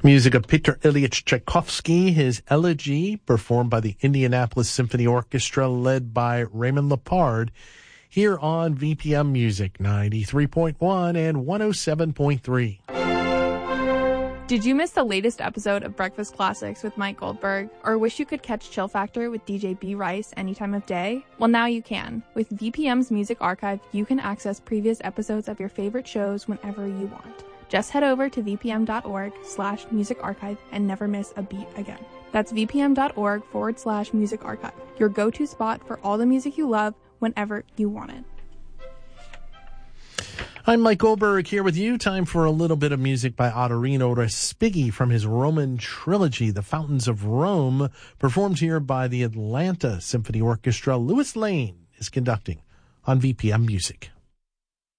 Music of Peter Ilyich Tchaikovsky, his Elegy, performed by the Indianapolis Symphony Orchestra, led by Raymond Lepard, here on VPM Music 93.1 and 107.3. Did you miss the latest episode of Breakfast Classics with Mike Goldberg? Or wish you could catch Chill Factor with DJ B. Rice any time of day? Well, now you can. With VPM's Music Archive, you can access previous episodes of your favorite shows whenever you want. Just head over to vpm.org/music archive and never miss a beat again. That's vpm.org/music archive, your go-to spot for all the music you love whenever you want it. I'm Mike Goldberg here with you. Time for a little bit of music by Ottorino Respighi from his Roman trilogy, The Fountains of Rome, performed here by the Atlanta Symphony Orchestra. Louis Lane is conducting on VPM Music.